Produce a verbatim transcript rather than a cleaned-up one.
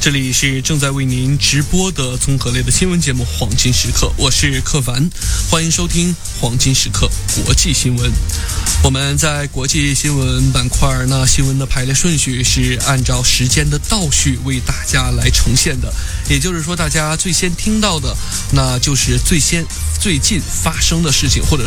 这里是正在为您直播的综合类的新闻节目《黄金时刻》，我是克凡，欢迎收听《黄金时刻》国际新闻。我们在国际新闻板块，那新闻的排列顺序是按照时间的倒序为大家来呈现的，也就是说，大家最先听到的，那就是最先最近发生的事情，或者